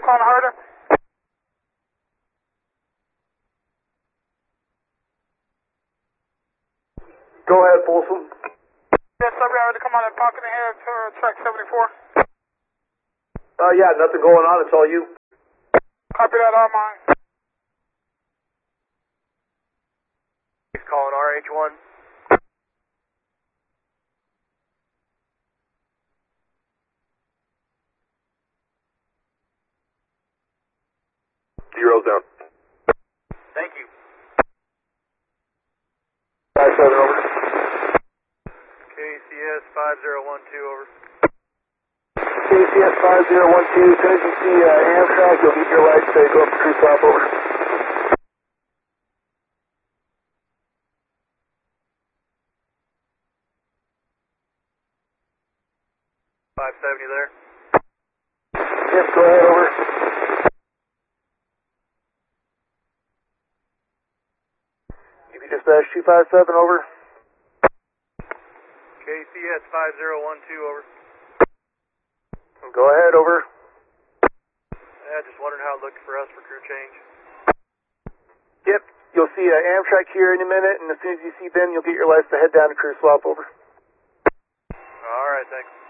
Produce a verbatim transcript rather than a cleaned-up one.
calling harder. Go ahead, Folsom. Yes, sir, we already come on and pocket ahead to track seventy-four. Uh, yeah, nothing going on, it's all you. Copy that, all mine. He's calling R H one. Zero's down. Thank you. five seven over. K C S five zero one two over. K C S five zero one two, as soon as you see uh, Amtrak, you'll get your lights, say go up to crew stop over. five seventy there. Yes, go ahead, over. U P dispatch two five seven, over. K C S five zero one two over. Go ahead, over. Yeah, just wondering how it looked for us for crew change. Yep, you'll see uh, Amtrak here in a minute, and as soon as you see them, you'll get your lights to head down to crew swap, over. All right, thanks.